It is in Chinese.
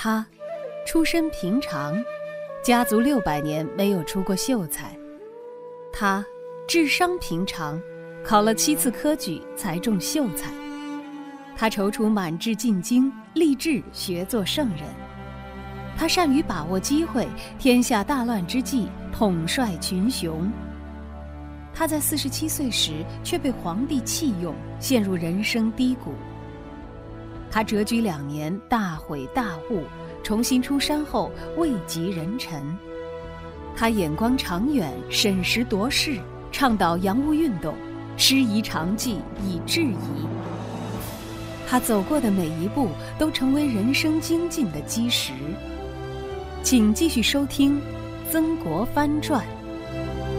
他出身平常，家族600年没有出过秀才。他智商平常，考了7次科举才中秀才。他踌躇满志进京，立志学做圣人。他善于把握机会，天下大乱之际统帅群雄。他在47岁时却被皇帝弃用，陷入人生低谷。他谪居2年，大悔大悟，重新出山后位极人臣。他眼光长远，审时度势，倡导洋务运动，师夷长技以制夷。他走过的每一步都成为人生精进的基石。请继续收听《曾国藩传》。